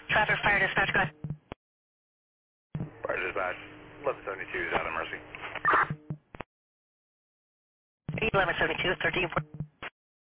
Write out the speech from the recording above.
Traffic Fire Dispatch, go ahead. Fire dispatch, 1172 is out of Mercy. 1172, 13.